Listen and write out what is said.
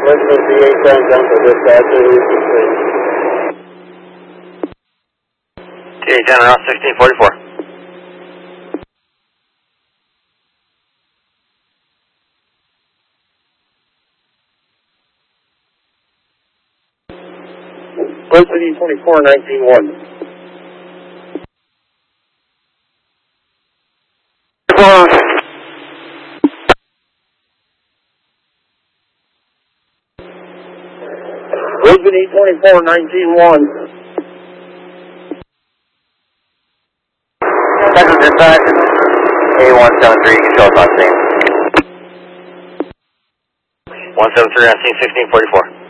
Western VA San Junco dispatch, TA General 1644. City 24-19-1. City 24-19-1. Texas dispatch, A173, you can show us on scene. 173 on scene 1644.